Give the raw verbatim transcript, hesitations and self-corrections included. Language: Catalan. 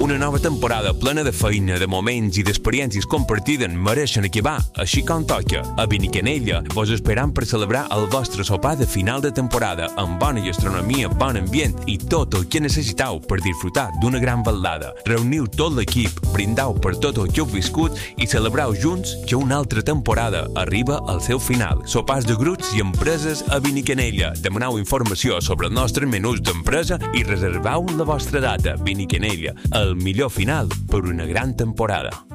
Una nova temporada plena de feina, de moments i d'experiències compartides mereixen acabar, així com toca. A Benicanella vos esperam per celebrar el vostre sopar de final de temporada amb bona gastronomia, bon ambient i tot el que necessiteu per disfrutar d'una gran velada. Reuniu tot l'equip, brindau per tot el que heu viscut i celebreu junts que una altra temporada arriba al seu final. Sopars de grups i empreses a Benicanella. Demaneu informació sobre els nostres menús d'empresa i reserveu la vostra data. Benicanella, el millor final per una gran temporada.